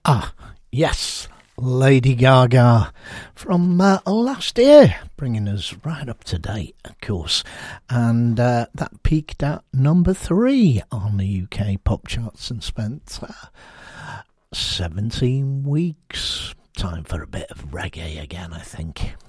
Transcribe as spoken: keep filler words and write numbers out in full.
Ah, yes, Lady Gaga from uh, last year, bringing us right up to date, of course. And uh, that peaked at number three on the U K pop charts and spent uh, seventeen weeks. Time for a bit of reggae again, I think.